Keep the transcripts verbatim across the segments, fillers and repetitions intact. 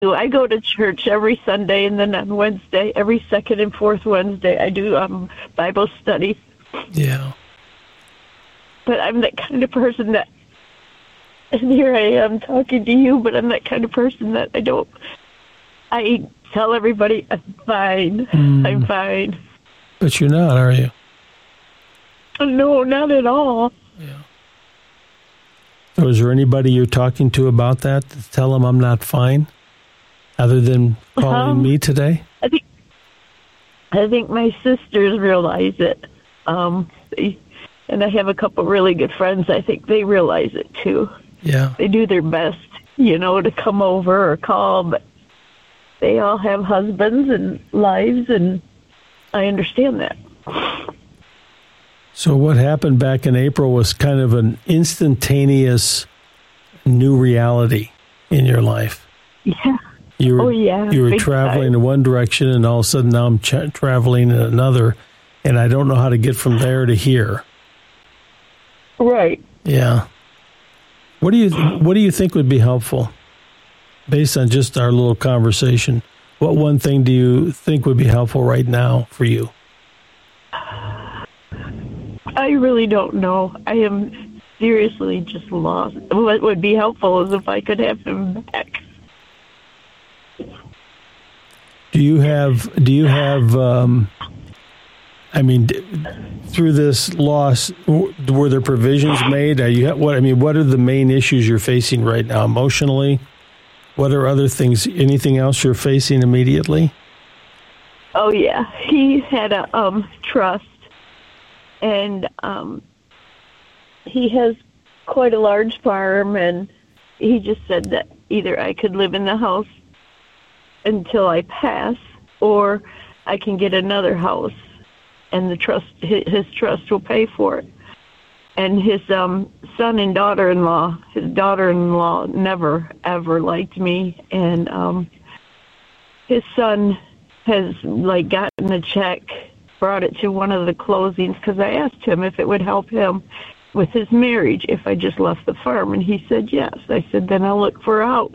I go to church every Sunday, and then on Wednesday, every second and fourth Wednesday, I do um, Bible study. Yeah. But I'm that kind of person that, and here I am talking to you, but I'm that kind of person that I don't, I tell everybody I'm fine, mm. I'm fine. But you're not, are you? No, not at all. Yeah. So is there anybody you're talking to about that to tell them I'm not fine, other than calling um, me today? I think I think my sisters realize it, um, they, and I have a couple really good friends. I think they realize it too. Yeah, they do their best, you know, to come over or call, but they all have husbands and lives, and I understand that. So what happened back in April was kind of an instantaneous new reality in your life. Yeah. You were, oh, yeah. You were traveling time. in one direction, and all of a sudden now I'm ch- traveling in another, and I don't know how to get from there to here. Right. Yeah. What do you What do you think would be helpful, based on just our little conversation? What one thing do you think would be helpful right now for you? I really don't know. I am seriously just lost. What would be helpful is if I could have him back. Do you have, do you have, um, I mean, through this loss, were there provisions made? Are you, what, I mean, what are the main issues you're facing right now emotionally? What are other things, anything else you're facing immediately? Oh, yeah. He had a um, trust. And um, he has quite a large farm, and he just said that either I could live in the house until I pass, or I can get another house, and the trust, his trust will pay for it. And his um, son and daughter-in-law, his daughter-in-law never, ever liked me, and um, his son has, like, gotten a check, brought it to one of the closings, because I asked him if it would help him with his marriage if I just left the farm, and he said yes. I said, then I'll look for a house.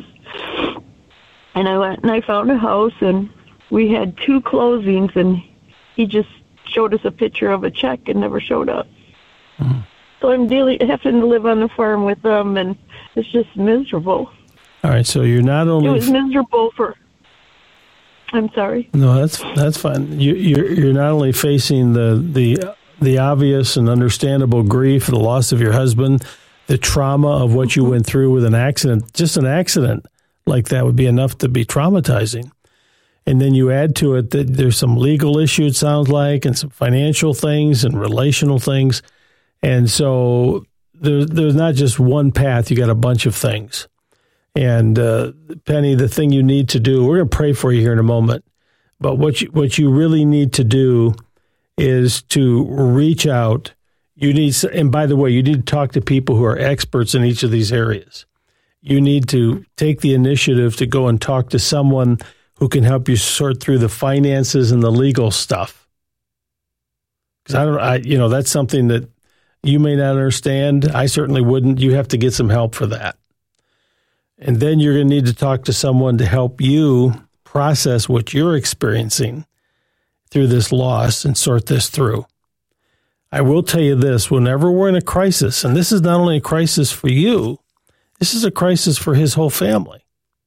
And I went and I found a house, and we had two closings, and he just showed us a picture of a check and never showed up. Mm-hmm. So I'm dealing, having to live on the farm with them, and it's just miserable. All right, so you're not only... It was miserable for... I'm sorry. No, that's that's fine. You, you're you're not only facing the the the obvious and understandable grief, the loss of your husband, the trauma of what you went through with an accident. Just an accident like that would be enough to be traumatizing. And then you add to it that there's some legal issue, it sounds like, and some financial things and relational things. And so there's there's not just one path. You got a bunch of things. And uh, Penny, the thing you need to do, we're going to pray for you here in a moment, but what you, what you really need to do is to reach out. You need, and by the way, you need to talk to people who are experts in each of these areas. You need to take the initiative to go and talk to someone who can help you sort through the finances and the legal stuff. Because I don't, I, you know, that's something that you may not understand. I certainly wouldn't. You have to get some help for that. And then you're going to need to talk to someone to help you process what you're experiencing through this loss and sort this through. I will tell you this, whenever we're in a crisis, and this is not only a crisis for you, this is a crisis for his whole family.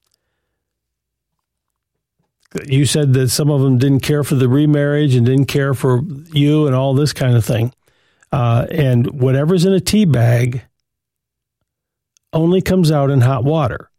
You said that some of them didn't care for the remarriage and didn't care for you and all this kind of thing. Uh, and whatever's in a tea bag only comes out in hot water.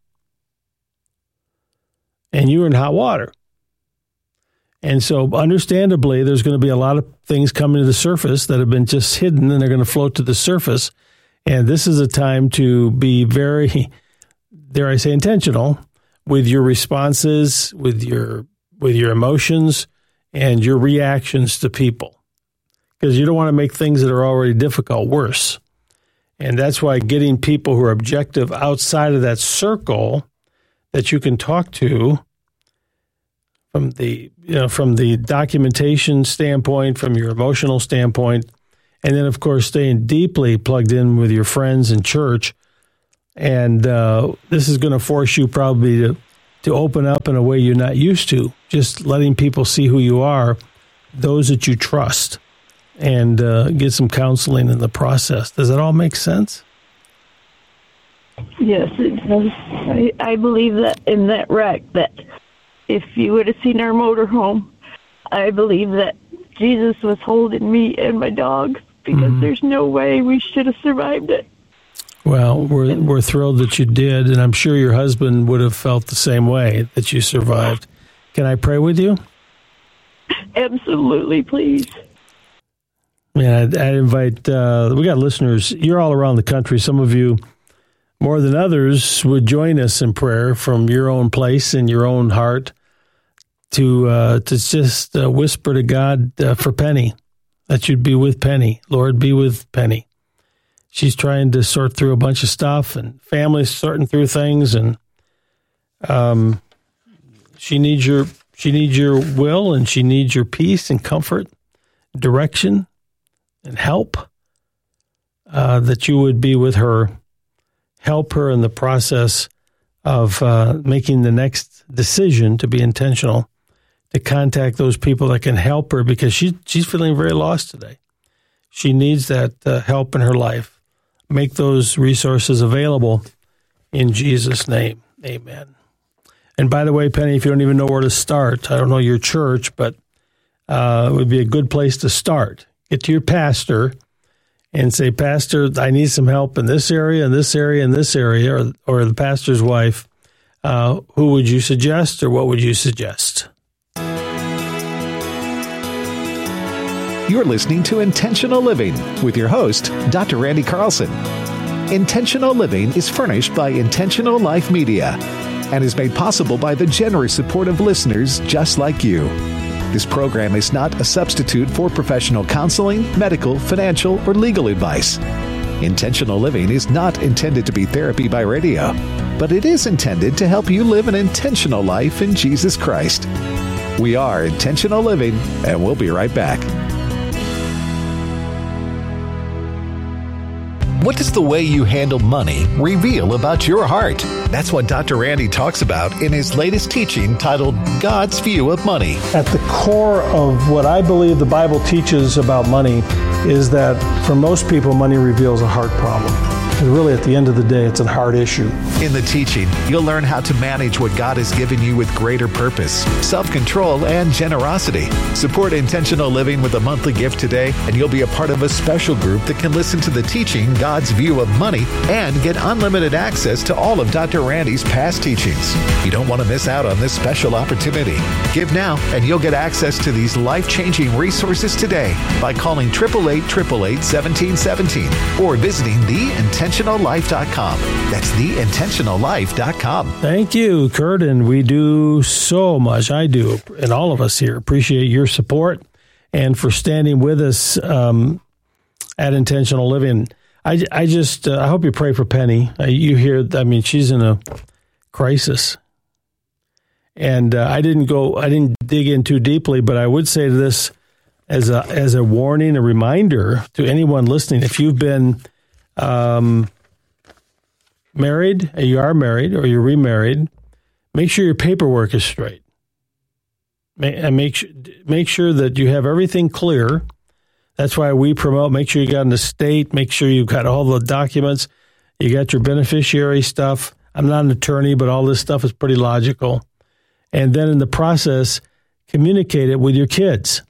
And you're in hot water. And so understandably, there's going to be a lot of things coming to the surface that have been just hidden, and they're going to float to the surface. And this is a time to be very, dare I say, intentional with your responses, with your with your emotions, and your reactions to people. Because you don't want to make things that are already difficult worse. And that's why getting people who are objective outside of that circle that you can talk to from the, you know, from the documentation standpoint, from your emotional standpoint, and then, of course, staying deeply plugged in with your friends in church. And uh, this is going to force you probably to to open up in a way you're not used to, just letting people see who you are, those that you trust, and uh, get some counseling in the process. Does that all make sense? Yes, it does. I, I believe that in that wreck, that if you would have seen our motorhome, I believe that Jesus was holding me and my dog, because mm-hmm. there's no way we should have survived it. Well, we're we're thrilled that you did, and I'm sure your husband would have felt the same way, that you survived. Can I pray with you? Absolutely, please. Yeah, I, I invite, uh, we got listeners, you're all around the country. Some of you, more than others, would join us in prayer from your own place in your own heart to uh, to just uh, whisper to God uh, for Penny, that you'd be with Penny. Lord, be with Penny. She's trying to sort through a bunch of stuff, and family's sorting through things, and um, she needs your she needs your will, and she needs your peace and comfort, direction, and help. Uh, that you would be with her, help her in the process of uh, making the next decision to be intentional, to contact those people that can help her, because she she's feeling very lost today. She needs that uh, help in her life. Make those resources available in Jesus' name. Amen. And by the way, Penny, if you don't even know where to start, I don't know your church, but uh, it would be a good place to start. Get to your pastor and say, Pastor, I need some help in this area, in this area, in this area, or, or the pastor's wife. Uh, who would you suggest, or what would you suggest? You're listening to Intentional Living with your host, Doctor Randy Carlson. Intentional Living is furnished by Intentional Life Media and is made possible by the generous support of listeners just like you. This program is not a substitute for professional counseling, medical, financial, or legal advice. Intentional Living is not intended to be therapy by radio, but it is intended to help you live an intentional life in Jesus Christ. We are Intentional Living, and we'll be right back. What does the way you handle money reveal about your heart? That's what Doctor Randy talks about in his latest teaching titled God's View of Money. At the core of what I believe the Bible teaches about money is that for most people, money reveals a heart problem. And really, at the end of the day, it's a heart issue. In the teaching, you'll learn how to manage what God has given you with greater purpose, self-control, and generosity. Support Intentional Living with a monthly gift today, and you'll be a part of a special group that can listen to the teaching, God's View of Money, and get unlimited access to all of Doctor Randy's past teachings. You don't want to miss out on this special opportunity. Give now, and you'll get access to these life-changing resources today by calling eight eight eight, eight eight eight, one seven one seven or visiting the intentional life dot com. That's the intentional life dot com. Thank you, Kurt, and we do so much. I do, and all of us here appreciate your support and for standing with us um, at Intentional Living. I, I just, uh, I hope you pray for Penny. Uh, you hear, I mean, she's in a crisis. And uh, I didn't go, I didn't dig in too deeply, but I would say this as a as a warning, a reminder to anyone listening. If you've been um, married, you are married, or you're remarried, make sure your paperwork is straight. And make make sure that you have everything clear. That's why we promote. Make sure you got an estate. Make sure you've got all the documents. You got your beneficiary stuff. I'm not an attorney, but all this stuff is pretty logical. And then in the process, communicate it with your kids,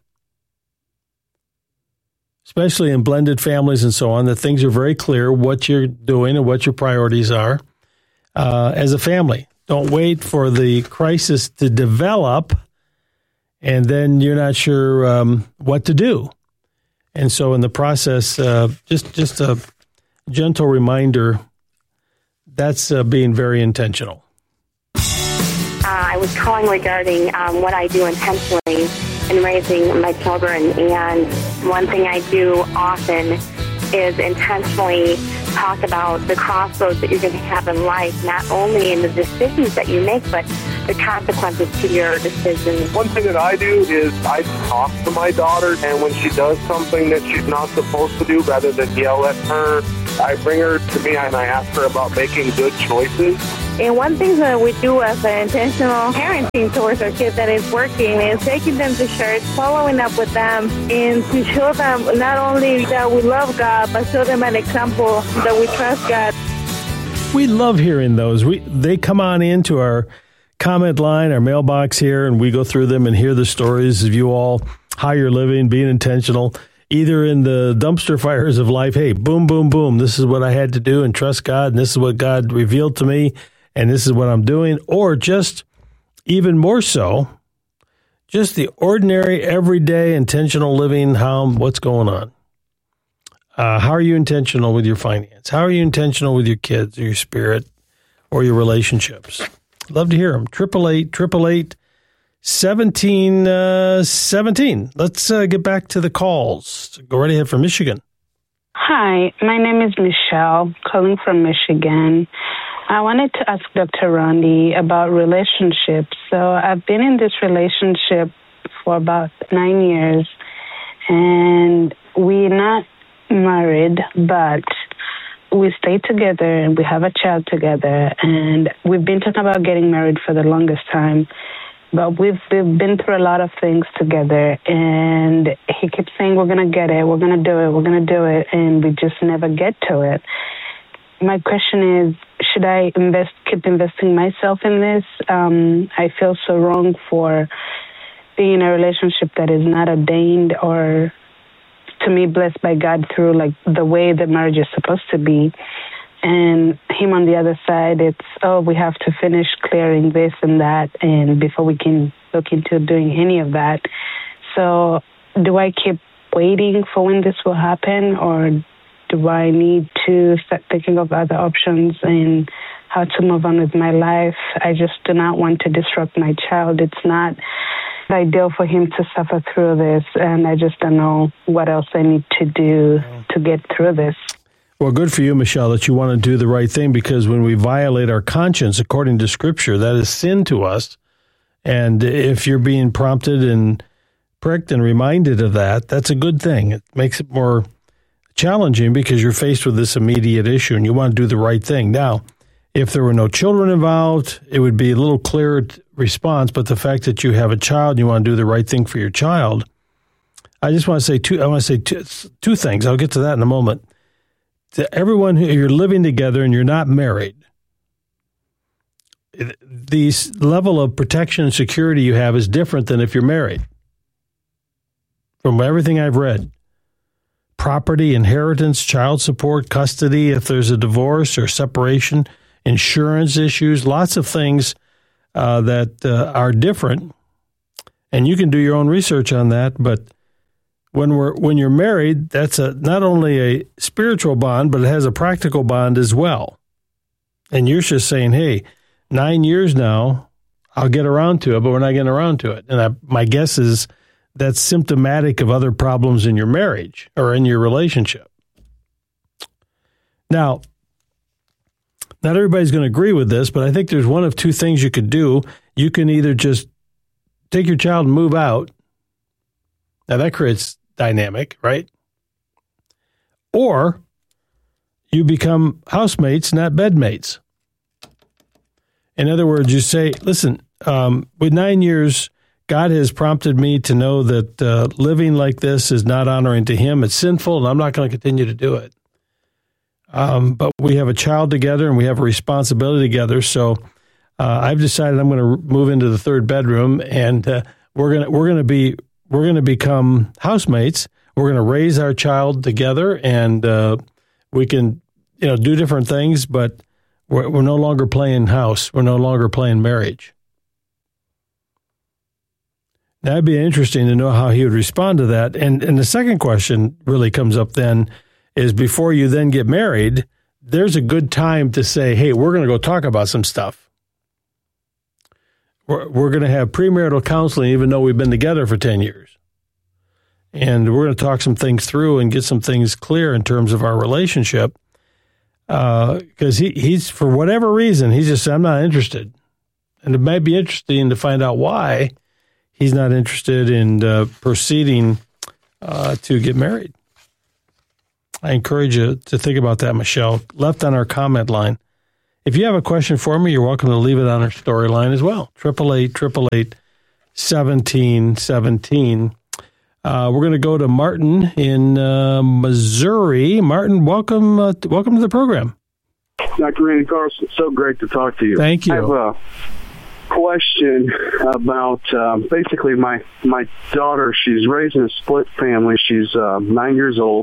especially in blended families and so on, that things are very clear what you're doing and what your priorities are uh, as a family. Don't wait for the crisis to develop, and then you're not sure um, what to do. And so in the process, uh, just just a gentle reminder, that's uh, being very intentional. Uh, I was calling regarding um, what I do intentionally in raising my children, and one thing I do often is intentionally talk about the crossroads that you're going to have in life, not only in the decisions that you make, but the consequences to your decisions. One thing that I do is I talk to my daughter, and when she does something that she's not supposed to do, rather than yell at her, I bring her to me and I ask her about making good choices. And one thing that we do as an intentional parenting towards our kids that is working is taking them to church, following up with them, and to show them not only that we love God, but show them an example that we trust God. We love hearing those. We They come on into our comment line, our mailbox here, and we go through them and hear the stories of you all, how you're living, being intentional, either in the dumpster fires of life. Hey, boom, boom, boom. This is what I had to do and trust God, and this is what God revealed to me, and this is what I'm doing. Or just even more so, just the ordinary, everyday, intentional living. How, what's going on? Uh, how are you intentional with your finance? How are you intentional with your kids or your spirit or your relationships? Love to hear them. Triple eight, triple eight, seventeen, uh, seventeen. Let's uh, get back to the calls. Go right ahead from Michigan. Hi, my name is Michelle, calling from Michigan. I wanted to ask Doctor Rondi about relationships. So I've been in this relationship for about nine years, and we're not married, but we stay together and we have a child together, and we've been talking about getting married for the longest time, but we've, we've been through a lot of things together, and he keeps saying, we're going to get it, we're going to do it, we're going to do it, and we just never get to it. My question is, should I invest, keep investing myself in this? Um, I feel so wrong for being in a relationship that is not ordained or, to me, blessed by God through like the way that marriage is supposed to be. And him on the other side, it's, oh, we have to finish clearing this and that, and before we can look into doing any of that. So do I keep waiting for when this will happen, or do I need to start thinking of other options and how to move on with my life? I just do not want to disrupt my child. It's not ideal for him to suffer through this, and I just don't know what else I need to do to get through this. Well, good for you, Michelle, that you want to do the right thing, because when we violate our conscience, according to Scripture, that is sin to us. And if you're being prompted and pricked and reminded of that, that's a good thing. It makes it more challenging because you're faced with this immediate issue and you want to do the right thing. Now, if there were no children involved, it would be a little clearer response, but the fact that you have a child and you want to do the right thing for your child, I just want to say two, I want to say two, two things. I'll get to that in a moment. To everyone who you're living together and you're not married, the level of protection and security you have is different than if you're married. From everything I've read, property, inheritance, child support, custody, if there's a divorce or separation, insurance issues, lots of things uh, that uh, are different. And you can do your own research on that, but when we're when you're married, that's a not only a spiritual bond, but it has a practical bond as well. And you're just saying, hey, nine years now, I'll get around to it, but we're not getting around to it. And I, my guess is that's symptomatic of other problems in your marriage or in your relationship. Now, not everybody's going to agree with this, but I think there's one of two things you could do. You can either just take your child and move out. Now, that creates dynamic, right? Or you become housemates, not bedmates. In other words, you say, listen, um, with nine years, God has prompted me to know that uh, living like this is not honoring to him. It's sinful, and I'm not going to continue to do it. Um, but we have a child together, and we have a responsibility together. So uh, I've decided I'm going to move into the third bedroom, and uh, we're going to we're going to be we're going to become housemates. We're going to raise our child together, and uh, we can you know do different things, but we're, we're no longer playing house. We're no longer playing marriage. That'd be interesting to know how he would respond to that. And and the second question really comes up then is, before you then get married, there's a good time to say, hey, we're going to go talk about some stuff. We're, we're going to have premarital counseling, even though we've been together for ten years. And we're going to talk some things through and get some things clear in terms of our relationship. Because uh, he, he's, for whatever reason, he's just, I'm not interested. And it might be interesting to find out why he's not interested in uh, proceeding uh, to get married. I encourage you to think about that, Michelle. Left on our comment line, If you have a question for me, you're welcome to leave it on our storyline as well. Triple eight, triple eight, seventeen seventeen. Uh, we're going to go to Martin in uh, Missouri. Martin, welcome, uh, welcome to the program. Doctor Randy Carlson, so great to talk to you. Thank you. I have a question about um, basically my my daughter. She's raised in a split family. She's uh, nine years old,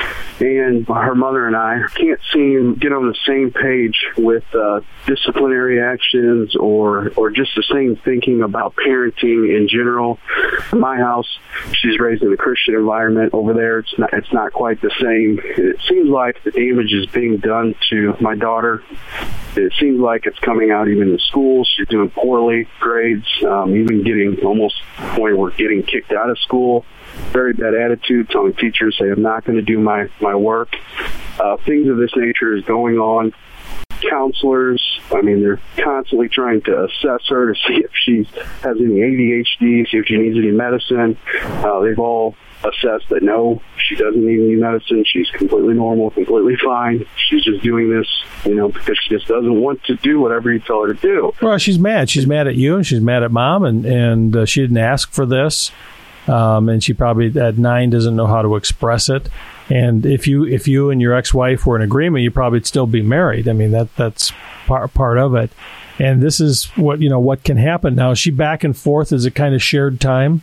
and her mother and I can't seem to get on the same page with uh, disciplinary actions or or just the same thinking about parenting in general. In my house, she's raised in a Christian environment. Over there, it's not it's not quite the same. It seems like the damage is being done to my daughter. It seems like it's coming out even in school. She's doing poorly, grades, um, even getting almost to the point where getting kicked out of school. Very bad attitude, telling teachers, say, I'm not going to do my, my work. Uh, things of this nature is going on. Counselors, I mean, they're constantly trying to assess her to see if she has any A D H D, see if she needs any medicine. Uh, they've all assessed that no, she doesn't need any medicine. She's completely normal, completely fine. She's just doing this, you know, because she just doesn't want to do whatever you tell her to do. Well, she's mad. She's mad at you, and she's mad at mom, and, and uh, she didn't ask for this. Um, and she probably at nine doesn't know how to express it. And if you if you and your ex-wife were in agreement, you probably would still be married. I mean, that that's part part of it. And this is what you know what can happen. Now, is she back and forth? Is it kind of shared time?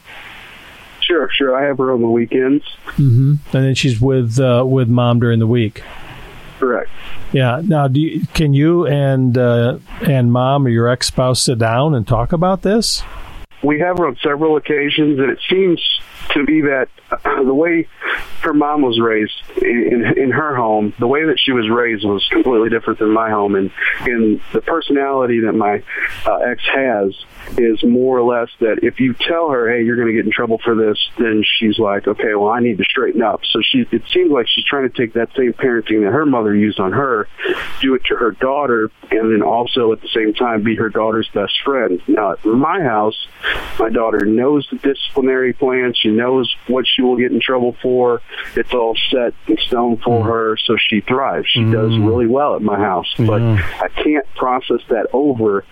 Sure, sure. I have her on the weekends. Mm-hmm. And then she's with uh, with mom during the week. Correct. Yeah. Now, do you, can you and uh, and mom or your ex-spouse sit down and talk about this? We have her on several occasions, and it seems to be that uh, the way her mom was raised in, in in her home, the way that she was raised was completely different than my home, and and the personality that my uh, ex has is more or less that if you tell her, hey, you're going to get in trouble for this, then she's like, okay, well, I need to straighten up. So she, it seems like she's trying to take that same parenting that her mother used on her, do it to her daughter, and then also at the same time be her daughter's best friend. Now, at my house, my daughter knows the disciplinary plan. She knows what she will get in trouble for. It's all set in stone for mm. her, so she thrives. She mm. does really well at my house. Yeah. But I can't process that over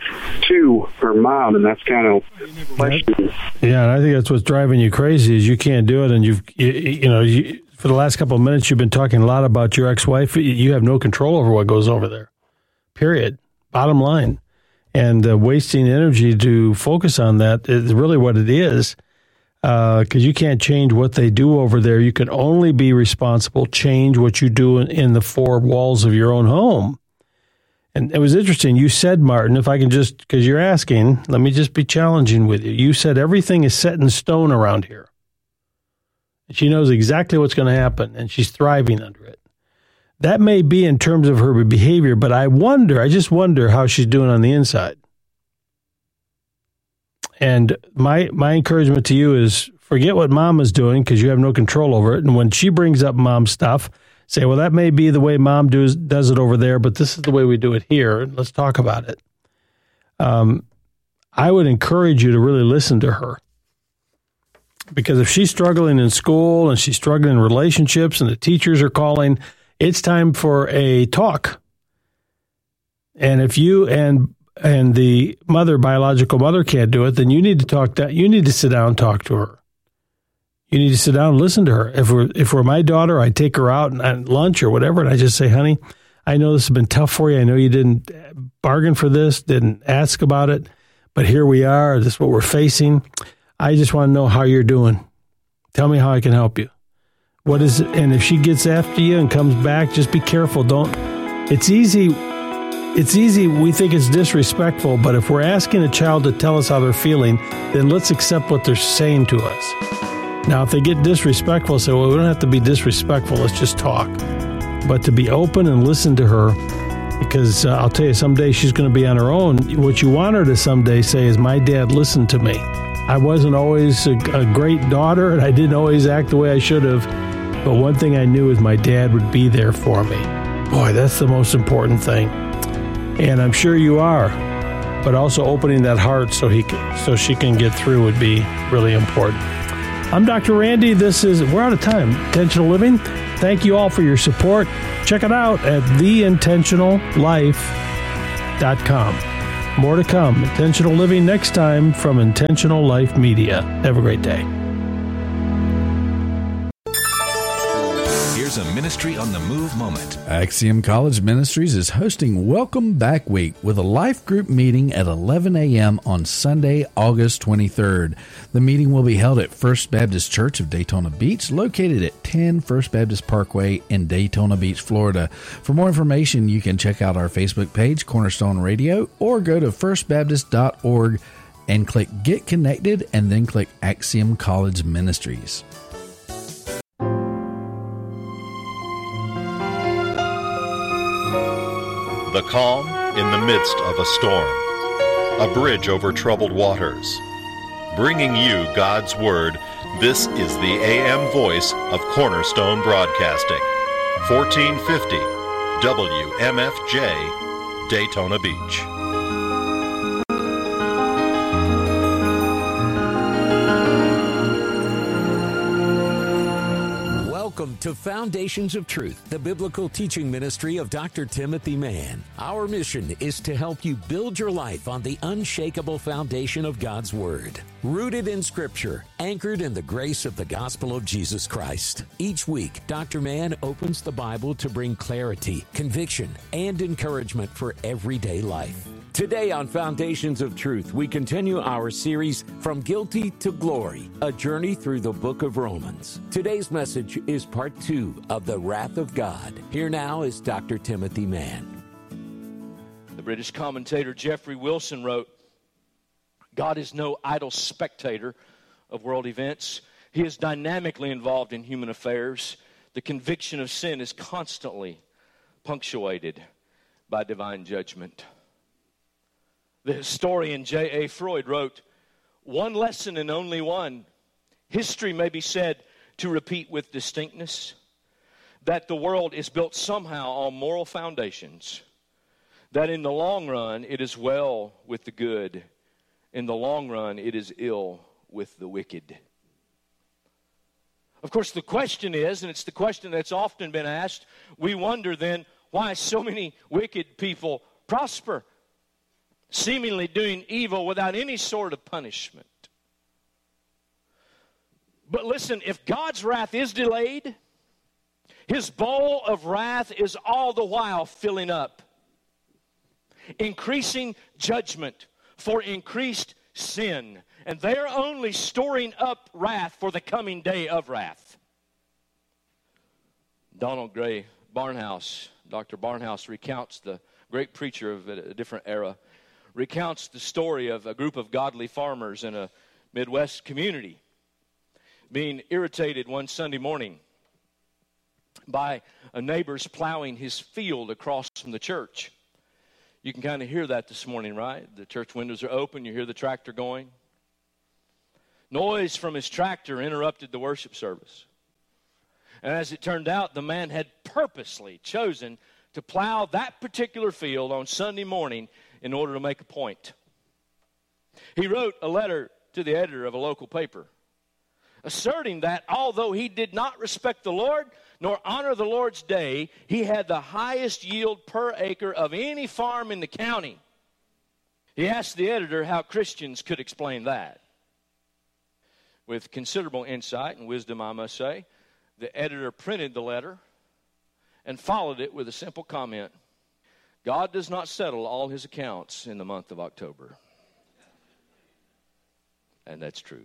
to her mom, and that's kind of question. Yeah, and I think that's what's driving you crazy is you can't do it, and you've you, you know you, for the last couple of minutes you've been talking a lot about your ex-wife. You have no control over what goes over there. Period. Bottom line. And uh, wasting energy to focus on that is really what it is, because uh, you can't change what they do over there. You can only be responsible, change what you do in, in the four walls of your own home. And it was interesting. You said, Martin, if I can just, because you're asking, let me just be challenging with you. You said everything is set in stone around here. She knows exactly what's going to happen, and she's thriving under it. That may be in terms of her behavior, but I wonder, I just wonder how she's doing on the inside. And my my encouragement to you is forget what mom is doing because you have no control over it. And when she brings up mom stuff, say, well, that may be the way mom does, does it over there, but this is the way we do it here. Let's talk about it. Um, I would encourage you to really listen to her. Because if she's struggling in school and she's struggling in relationships and the teachers are calling, it's time for a talk. And if you and and the mother, biological mother, can't do it, then you need to talk to, you need to sit down and talk to her. You need to sit down and listen to her. If we're if we're my daughter, I take her out at lunch or whatever, and I just say, honey, I know this has been tough for you. I know you didn't bargain for this, didn't ask about it, but here we are. This is what we're facing. I just want to know how you're doing. Tell me how I can help you. What is it? And if she gets after you and comes back, just be careful. Don't. It's easy. It's easy. We think it's disrespectful, but if we're asking a child to tell us how they're feeling, then let's accept what they're saying to us. Now, if they get disrespectful, say, well, we don't have to be disrespectful. Let's just talk. But to be open and listen to her, because uh, I'll tell you, someday she's going to be on her own. What you want her to someday say is, my dad listened to me. I wasn't always a, a great daughter, and I didn't always act the way I should have. But one thing I knew is my dad would be there for me. Boy, that's the most important thing. And I'm sure you are. But also opening that heart so he can, so she can get through would be really important. I'm Doctor Randy. This is, we're out of time. Intentional Living. Thank you all for your support. Check it out at the intentional life dot com. More to come. Intentional Living next time from Intentional Life Media. Have a great day. Here's a Ministry on the Move moment. Axiom College Ministries is hosting Welcome Back Week with a life group meeting at eleven a.m. on Sunday, August twenty-third. The meeting will be held at First Baptist Church of Daytona Beach, located at ten First Baptist Parkway in Daytona Beach, Florida. For more information, you can check out our Facebook page, Cornerstone Radio, or go to first baptist dot org and click Get Connected and then click Axiom College Ministries. The calm in the midst of a storm. A bridge over troubled waters. Bringing you God's Word, this is the A M voice of Cornerstone Broadcasting. fourteen fifty W M F J, Daytona Beach. Welcome to Foundations of Truth, the biblical teaching ministry of Doctor Timothy Mann. Our mission is to help you build your life on the unshakable foundation of God's Word, rooted in Scripture, anchored in the grace of the gospel of Jesus Christ. Each week, Doctor Mann opens the Bible to bring clarity, conviction, and encouragement for everyday life. Today on Foundations of Truth, we continue our series From Guilty to Glory, a journey through the book of Romans. Today's message is part two of The Wrath of God. Here now is Doctor Timothy Mann. The British commentator Geoffrey Wilson wrote, God is no idle spectator of world events. He is dynamically involved in human affairs. The conviction of sin is constantly punctuated by divine judgment. The historian J A Freud wrote, one lesson and only one. History may be said to repeat with distinctness that the world is built somehow on moral foundations, that in the long run it is well with the good, in the long run it is ill with the wicked. Of course, the question is, and it's the question that's often been asked, we wonder then why so many wicked people prosper, seemingly doing evil without any sort of punishment. But listen, if God's wrath is delayed, His bowl of wrath is all the while filling up, increasing judgment for increased sin, and they're only storing up wrath for the coming day of wrath. Donald Gray Barnhouse, Doctor Barnhouse recounts, the great preacher of a different era, recounts the story of a group of godly farmers in a Midwest community being irritated one Sunday morning by a neighbor's plowing his field across from the church. You can kind of hear that this morning, right? The church windows are open. You hear the tractor going. Noise from his tractor interrupted the worship service. And as it turned out, the man had purposely chosen to plow that particular field on Sunday morning in order to make a point. He wrote a letter to the editor of a local paper, asserting that although he did not respect the Lord nor honor the Lord's day, he had the highest yield per acre of any farm in the county. He asked the editor how Christians could explain that. With considerable insight and wisdom, I must say, the editor printed the letter and followed it with a simple comment: God does not settle all His accounts in the month of October. And that's true.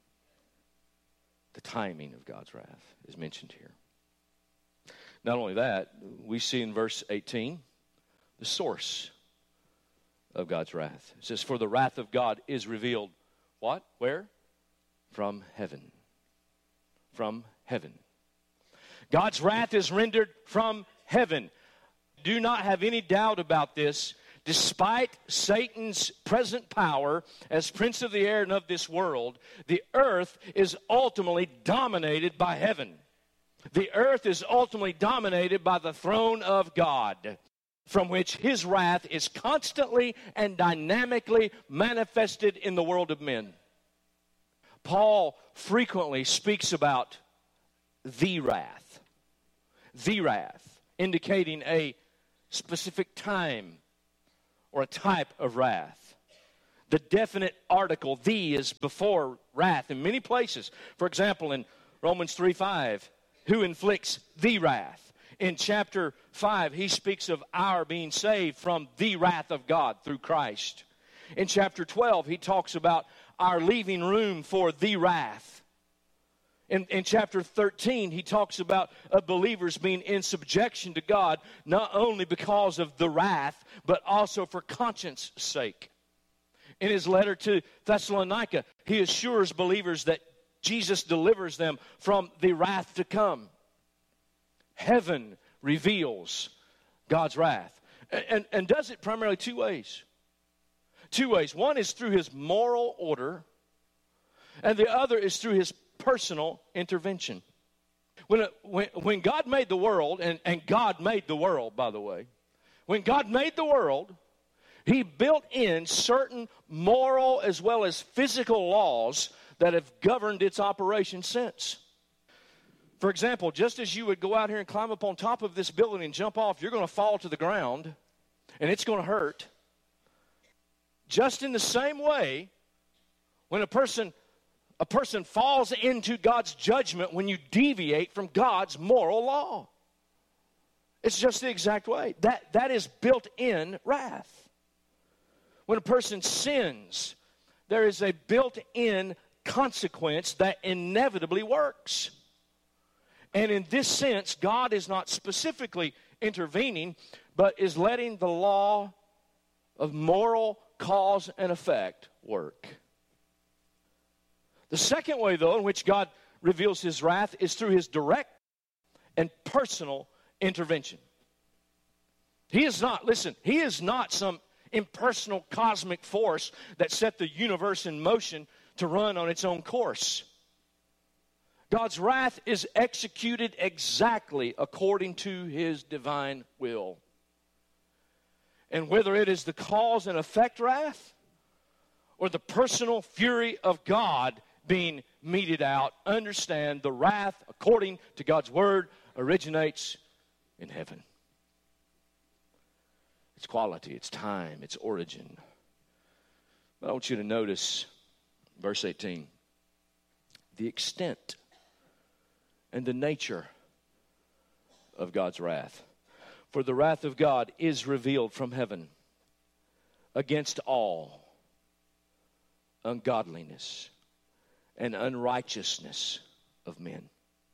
The timing of God's wrath is mentioned here. Not only that, we see in verse eighteen the source of God's wrath. It says, for the wrath of God is revealed, what? Where? From heaven. From heaven. God's wrath is rendered from heaven. Do not have any doubt about this. Despite Satan's present power as prince of the air and of this world, the earth is ultimately dominated by heaven. The earth is ultimately dominated by the throne of God, from which His wrath is constantly and dynamically manifested in the world of men. Paul frequently speaks about the wrath, the wrath, indicating a specific time or a type of wrath. The definite article, the, is before wrath in many places. For example, in Romans three five, who inflicts the wrath? In chapter five, he speaks of our being saved from the wrath of God through Christ. In chapter twelve, he talks about our leaving room for the wrath. In, in chapter thirteen, he talks about uh, believers being in subjection to God, not only because of the wrath, but also for conscience sake. In his letter to Thessalonica, he assures believers that Jesus delivers them from the wrath to come. Heaven reveals God's wrath. And, and, and does it primarily two ways. Two ways. One is through his moral order, and the other is through his personal intervention. When, it, when, when God made the world, and, and God made the world, by the way, when God made the world, he built in certain moral as well as physical laws that have governed its operation since. For example, just as you would go out here and climb up on top of this building and jump off, you're going to fall to the ground, and it's going to hurt. Just in the same way, when a person a person falls into God's judgment when you deviate from God's moral law. It's just the exact way. That, that is built-in wrath. When a person sins, there is a built-in consequence that inevitably works. And in this sense, God is not specifically intervening, but is letting the law of moral cause and effect work. The second way, though, in which God reveals his wrath is through his direct and personal intervention. He is not, listen, he is not some impersonal cosmic force that set the universe in motion to run on its own course. God's wrath is executed exactly according to his divine will. And whether it is the cause and effect wrath or the personal fury of God being meted out, understand the wrath, according to God's word, originates in heaven. Its quality, its time, its origin. But I want you to notice verse eighteen. The extent and the nature of God's wrath. For the wrath of God is revealed from heaven against all ungodliness and unrighteousness of men.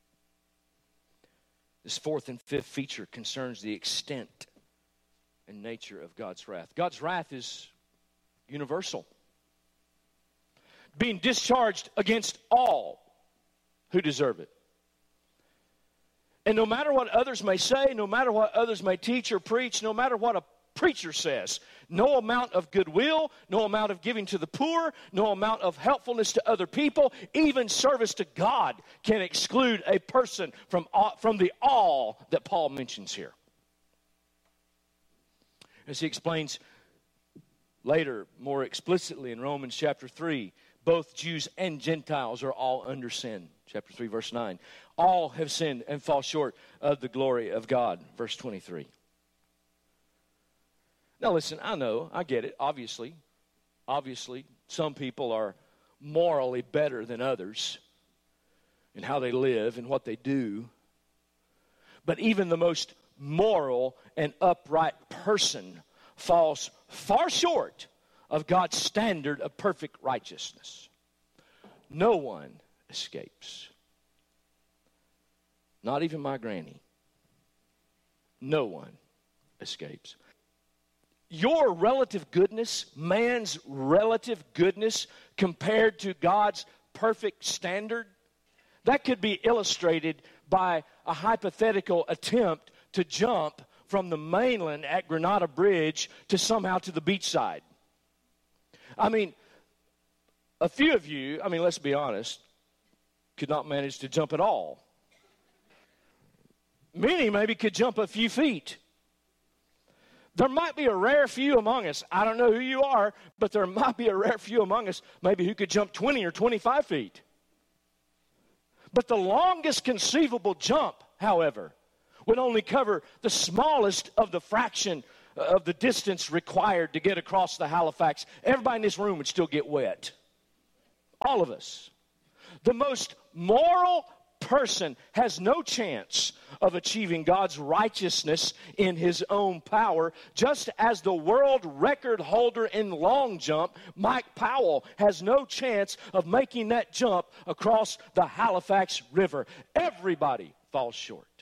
This fourth and fifth feature concerns the extent and nature of God's wrath. God's wrath is universal, being discharged against all who deserve it. And no matter what others may say, no matter what others may teach or preach, no matter what a preacher says, no amount of goodwill, no amount of giving to the poor, no amount of helpfulness to other people, even service to God can exclude a person from, from the all that Paul mentions here. As he explains later more explicitly in Romans chapter three, both Jews and Gentiles are all under sin. Chapter three, verse nine. All have sinned and fall short of the glory of God. Verse twenty-three. Now listen, I know, I get it. Obviously, obviously, some people are morally better than others in how they live and what they do. But even the most moral and upright person falls far short of God's standard of perfect righteousness. No one escapes. Not even my granny. No one escapes. Your relative goodness, man's relative goodness compared to God's perfect standard, that could be illustrated by a hypothetical attempt to jump from the mainland at Granada Bridge to somehow to the beachside. I mean, a few of you, I mean, let's be honest, could not manage to jump at all. Many maybe could jump a few feet. There might be a rare few among us, I don't know who you are, but there might be a rare few among us maybe who could jump twenty or twenty-five feet. But the longest conceivable jump, however, would only cover the smallest of the fraction of the distance required to get across the Halifax, everybody in this room would still get wet. All of us. The most moral person has no chance of achieving God's righteousness in his own power, just as the world record holder in long jump, Mike Powell, has no chance of making that jump across the Halifax River. Everybody falls short.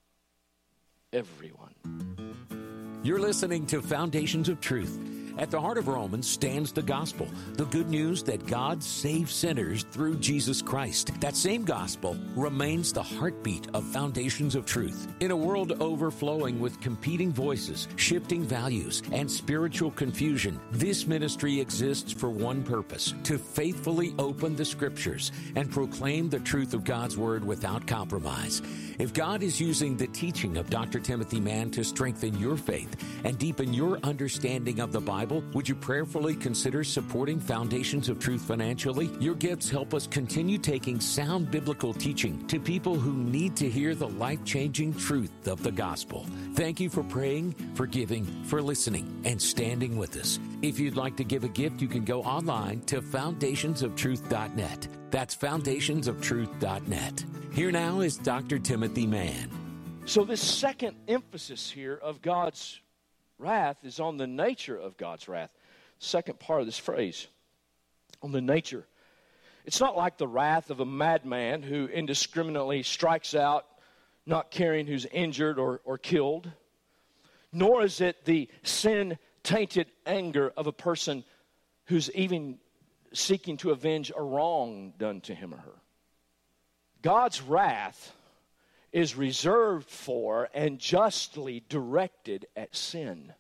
Everyone. You're listening to Foundations of Truth. At the heart of Romans stands the gospel, the good news that God saves sinners through Jesus Christ. That same gospel remains the heartbeat of Foundations of Truth. In a world overflowing with competing voices, shifting values, and spiritual confusion, this ministry exists for one purpose: to faithfully open the Scriptures and proclaim the truth of God's Word without compromise. If God is using the teaching of Doctor Timothy Mann to strengthen your faith and deepen your understanding of the Bible, would you prayerfully consider supporting Foundations of Truth financially? Your gifts help us continue taking sound biblical teaching to people who need to hear the life-changing truth of the gospel. Thank you for praying, for giving, for listening, and standing with us. If you'd like to give a gift, you can go online to foundations of truth dot net. That's foundations of truth dot net. Here now is Doctor Timothy Mann. So this second emphasis here of God's wrath is on the nature of God's wrath. Second part of this phrase, on the nature. It's not like the wrath of a madman who indiscriminately strikes out, not caring who's injured or, or killed. Nor is it the sin-tainted anger of a person who's even seeking to avenge a wrong done to him or her. God's wrath is reserved for and justly directed at sin.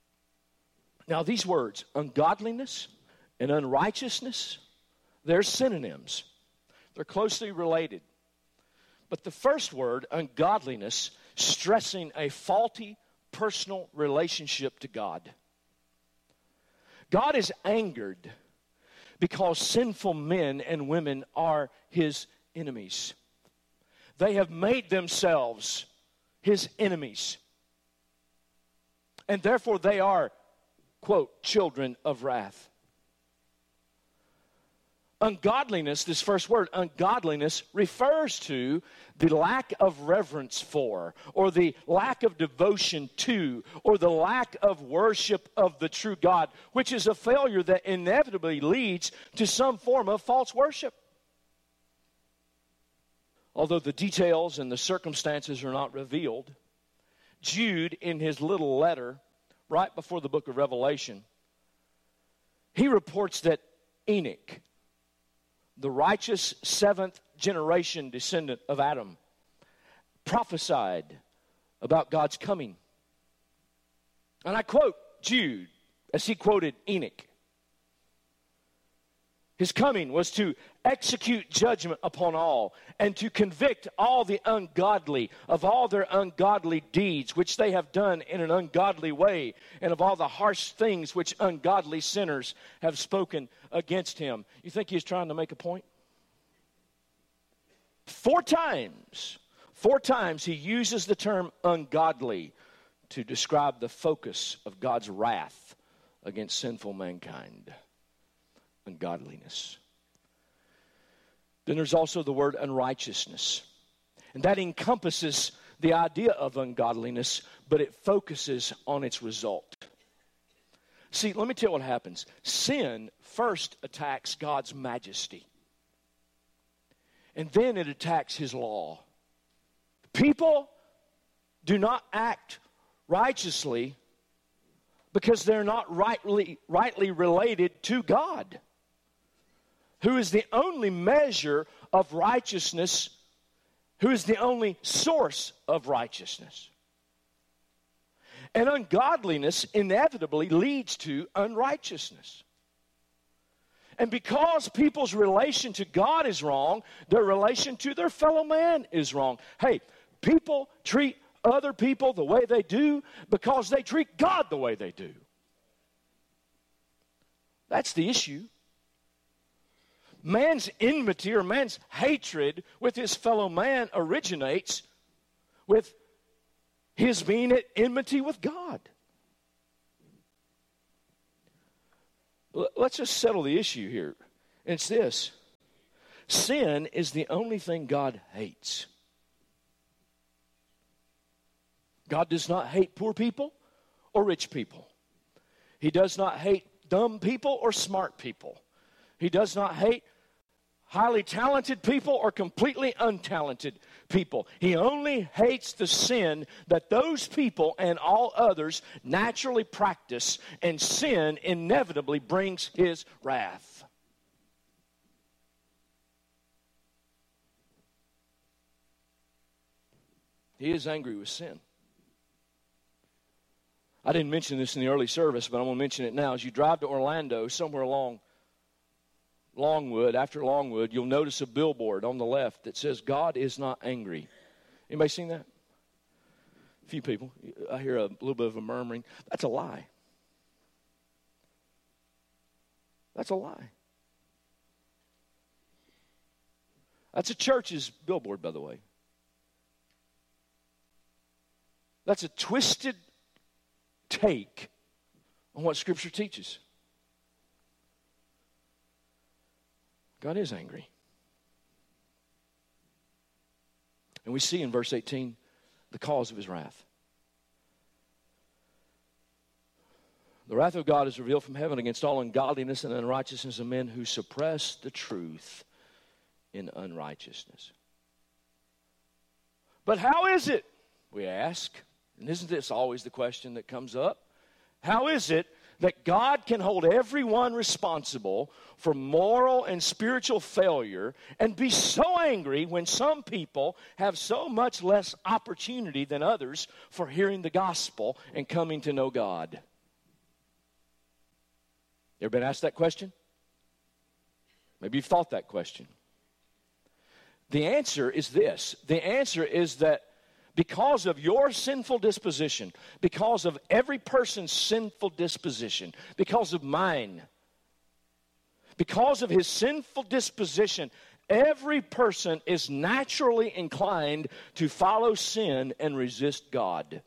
Now these words, ungodliness and unrighteousness, they're synonyms. They're closely related. But the first word, ungodliness, stressing a faulty personal relationship to God. God is angered because sinful men and women are his enemies. They have made themselves his enemies. And therefore they are, quote, children of wrath. Ungodliness, this first word, ungodliness, refers to the lack of reverence for, or the lack of devotion to, or the lack of worship of the true God, which is a failure that inevitably leads to some form of false worship. Although the details and the circumstances are not revealed, Jude, in his little letter, right before the book of Revelation, he reports that Enoch, the righteous seventh generation descendant of Adam, prophesied about God's coming. And I quote Jude as he quoted Enoch. His coming was to execute judgment upon all and to convict all the ungodly of all their ungodly deeds which they have done in an ungodly way, and of all the harsh things which ungodly sinners have spoken against him. You think he's trying to make a point? Four times, four times he uses the term ungodly to describe the focus of God's wrath against sinful mankind. Ungodliness. Then there's also the word unrighteousness. And that encompasses the idea of ungodliness, but it focuses on its result. See, let me tell you what happens. Sin first attacks God's majesty. And then it attacks his law. People do not act righteously because they're not rightly, rightly related to God, who is the only measure of righteousness, who is the only source of righteousness. And ungodliness inevitably leads to unrighteousness. And because people's relation to God is wrong, their relation to their fellow man is wrong. Hey, people treat other people the way they do because they treat God the way they do. That's the issue. Man's enmity or man's hatred with his fellow man originates with his being at enmity with God. let's just settle the issue here. It's this. Sin is the only thing God hates. God does not hate poor people or rich people. He does not hate dumb people or smart people. He does not hate highly talented people or completely untalented people. He only hates the sin that those people and all others naturally practice, and sin inevitably brings his wrath. He is angry with sin. I didn't mention this in the early service, but I'm going to mention it now. As you drive to Orlando, somewhere along Longwood, after Longwood, you'll notice a billboard on the left that says, God is not angry. Anybody seen that? A few people. I hear a little bit of a murmuring. That's a lie. That's a lie. That's a church's billboard, by the way. That's a twisted take on what Scripture teaches. God is angry. And we see in verse eighteen the cause of his wrath. The wrath of God is revealed from heaven against all ungodliness and unrighteousness of men who suppress the truth in unrighteousness. But how is it, we ask, and isn't this always the question that comes up? How is it that God can hold everyone responsible for moral and spiritual failure and be so angry when some people have so much less opportunity than others for hearing the gospel and coming to know God? You ever been asked that question? Maybe you've thought that question. The answer is this. The answer is that because of your sinful disposition, because of every person's sinful disposition, because of mine, because of his sinful disposition, every person is naturally inclined to follow sin and resist God.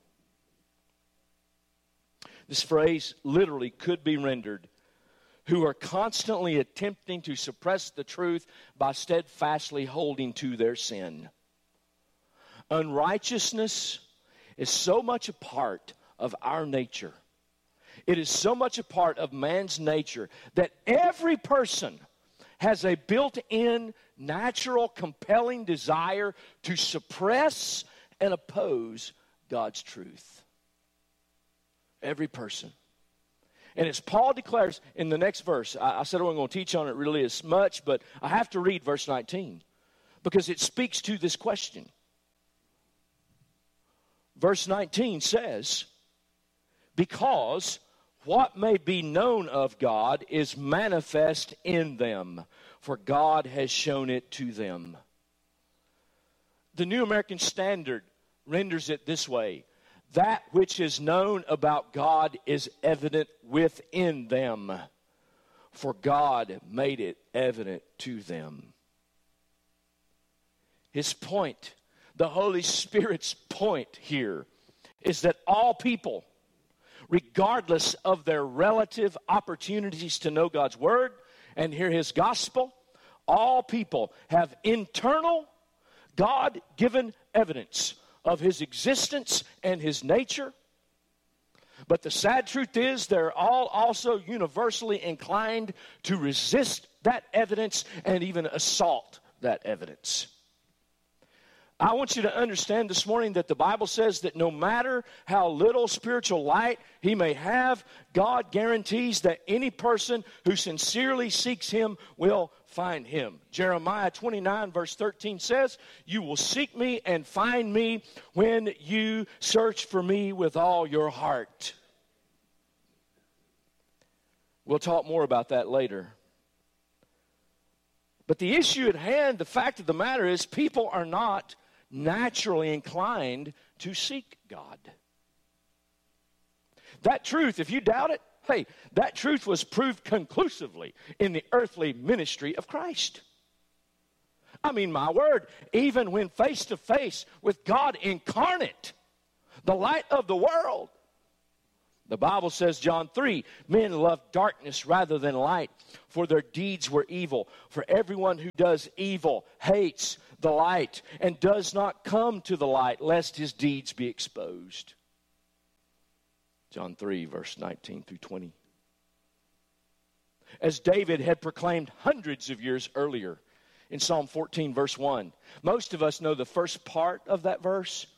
This phrase literally could be rendered, who are constantly attempting to suppress the truth by steadfastly holding to their sin. Unrighteousness is so much a part of our nature. It is so much a part of man's nature that every person has a built-in, natural, compelling desire to suppress and oppose God's truth. Every person. And as Paul declares in the next verse, I, I said I wasn't going to teach on it really as much, but I have to read verse nineteen because it speaks to this question. Verse nineteen says, because what may be known of God is manifest in them, for God has shown it to them. The New American Standard renders it this way: that which is known about God is evident within them, for God made it evident to them. His point, the Holy Spirit's point here, is that all people, regardless of their relative opportunities to know God's Word and hear His gospel, all people have internal, God-given evidence of His existence and His nature. But the sad truth is they're all also universally inclined to resist that evidence and even assault that evidence. I want you to understand this morning that the Bible says that no matter how little spiritual light he may have, God guarantees that any person who sincerely seeks Him will find Him. Jeremiah twenty-nine verse thirteen says, "You will seek me and find me when you search for me with all your heart." We'll talk more about that later. But the issue at hand, the fact of the matter is, people are not naturally inclined to seek God. That truth, if you doubt it, hey, that truth was proved conclusively in the earthly ministry of Christ. I mean, my word, even when face to face with God incarnate, the light of the world, The Bible says, John three, men love darkness rather than light, for their deeds were evil. For everyone who does evil hates the light and does not come to the light, lest his deeds be exposed. John three, verse nineteen through twenty. As David had proclaimed hundreds of years earlier in Psalm fourteen, verse one. Most of us know the first part of that verse.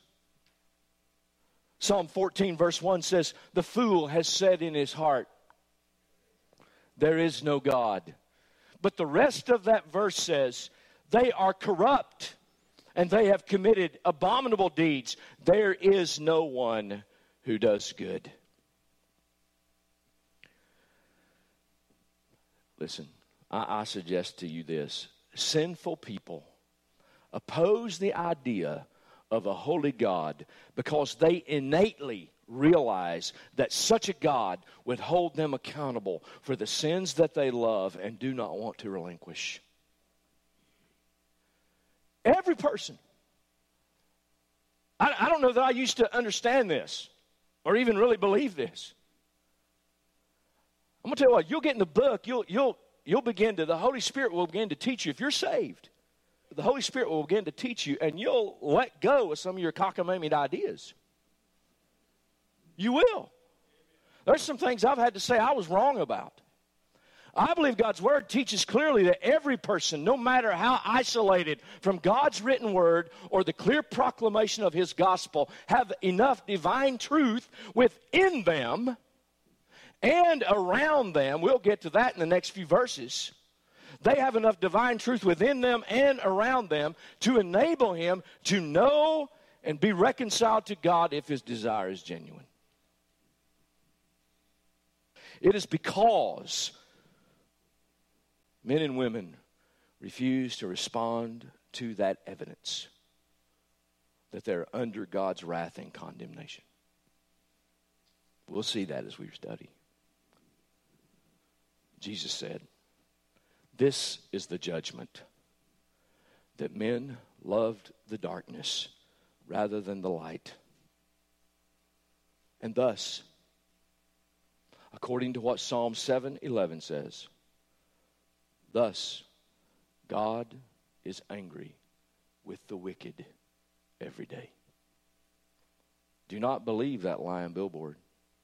Psalm fourteen, verse one says, the fool has said in his heart, there is no God. But the rest of that verse says, they are corrupt and they have committed abominable deeds. There is no one who does good. Listen, I, I suggest to you this. Sinful people oppose the idea of a holy God because they innately realize that such a God would hold them accountable for the sins that they love and do not want to relinquish. Every person. I, I don't know that I used to understand this or even really believe this. I'm going to tell you what, you'll get in the book, you'll, you'll, you'll begin to, the Holy Spirit will begin to teach you. If you're saved, the Holy Spirit will begin to teach you, and you'll let go of some of your cockamamie ideas. You will. There's some things I've had to say I was wrong about. I believe God's Word teaches clearly that every person, no matter how isolated from God's written Word or the clear proclamation of His gospel, have enough divine truth within them and around them. We'll get to that in the next few verses. They have enough divine truth within them and around them to enable him to know and be reconciled to God if his desire is genuine. It is because men and women refuse to respond to that evidence that they're under God's wrath and condemnation. We'll see that as we study. Jesus said, this is the judgment, that men loved the darkness rather than the light. And thus, according to what Psalm seven eleven says, thus God is angry with the wicked every day. Do not believe that lie on billboard.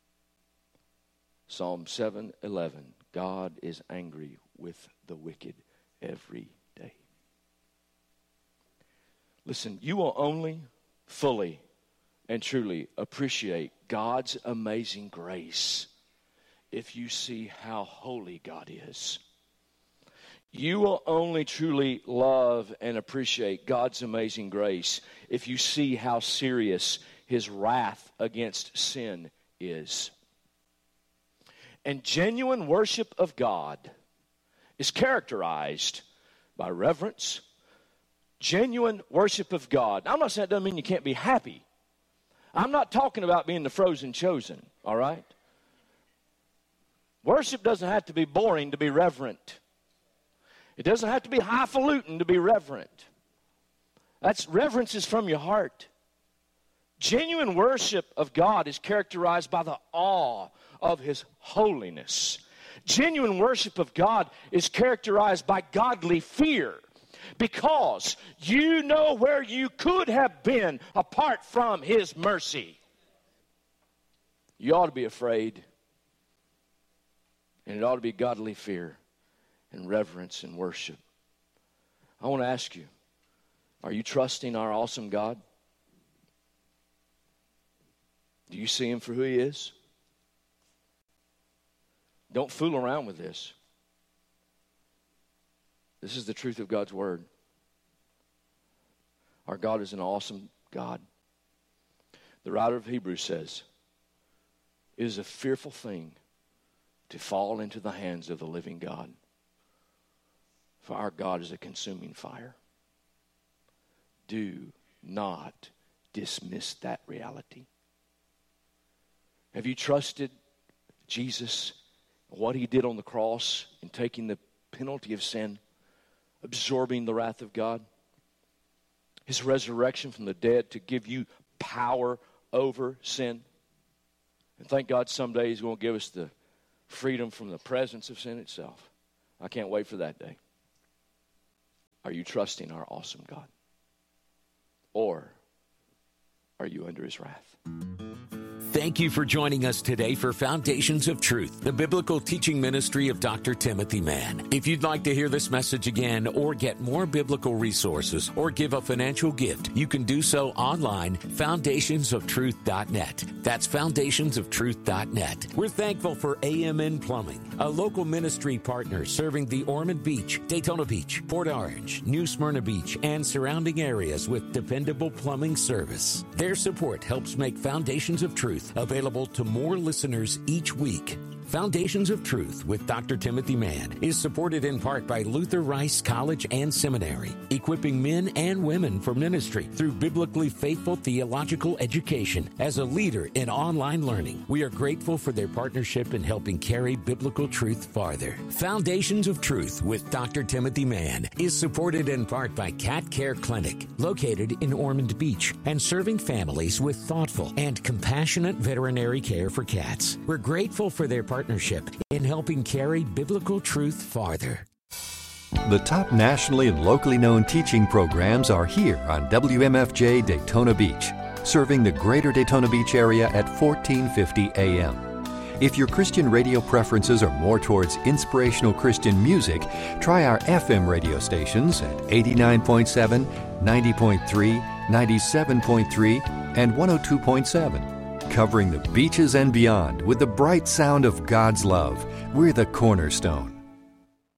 Psalm seven eleven, God is angry with the wicked every day. Listen, you will only fully and truly appreciate God's amazing grace if you see how holy God is. You will only truly love and appreciate God's amazing grace if you see how serious His wrath against sin is. And genuine worship of God is characterized by reverence. Genuine worship of God. I'm not saying that doesn't mean you can't be happy. I'm not talking about being the frozen chosen, all right? Worship doesn't have to be boring to be reverent. It doesn't have to be highfalutin to be reverent. That's reverence is from your heart. Genuine worship of God is characterized by the awe of His holiness. Genuine worship of God is characterized by godly fear, because you know where you could have been apart from His mercy. You ought to be afraid, and it ought to be godly fear and reverence and worship. I want to ask you, are you trusting our awesome God? Do you see Him for who He is? Don't fool around with this. This is the truth of God's Word. Our God is an awesome God. The writer of Hebrews says, it is a fearful thing to fall into the hands of the living God. For our God is a consuming fire. Do not dismiss that reality. Have you trusted Jesus, what He did on the cross in taking the penalty of sin, absorbing the wrath of God? His resurrection from the dead to give you power over sin And thank God someday He's going to give us the freedom from the presence of sin itself. I can't wait for that day. Are you trusting our awesome God? Or are you under His wrath? Thank you for joining us today for Foundations of Truth, the biblical teaching ministry of Doctor Timothy Mann. If you'd like to hear this message again or get more biblical resources or give a financial gift, you can do so online, foundations of truth dot net. That's foundations of truth dot net. We're thankful for A M N Plumbing, a local ministry partner serving the Ormond Beach, Daytona Beach, Port Orange, New Smyrna Beach, and surrounding areas with dependable plumbing service. Their support helps make Foundations of Truth available to more listeners each week. Foundations of Truth with Doctor Timothy Mann is supported in part by Luther Rice College and Seminary, equipping men and women for ministry through biblically faithful theological education as a leader in online learning. We are grateful for their partnership in helping carry biblical truth farther. Foundations of Truth with Doctor Timothy Mann is supported in part by Cat Care Clinic, located in Ormond Beach and serving families with thoughtful and compassionate veterinary care for cats. We're grateful for their partnership partnership in helping carry biblical truth farther. The top nationally and locally known teaching programs are here on W M F J Daytona Beach, serving the greater Daytona Beach area at fourteen fifty A M. If your Christian radio preferences are more towards inspirational Christian music, try our F M radio stations at eighty-nine point seven, ninety point three, ninety-seven point three, and one oh two point seven. Covering the beaches and beyond with the bright sound of God's love, we're the Cornerstone.